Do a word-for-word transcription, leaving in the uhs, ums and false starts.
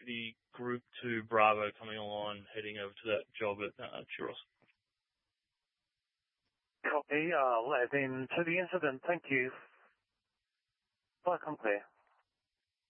the Group two Bravo coming along, heading over to that job at uh, Churros. Copy. I'll head in to the incident. Thank you. Welcome clear.